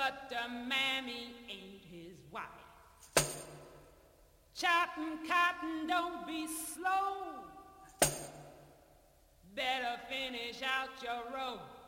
but the mammy ain't his wife. Chopping cotton, don't be slow. Better finish out your rope.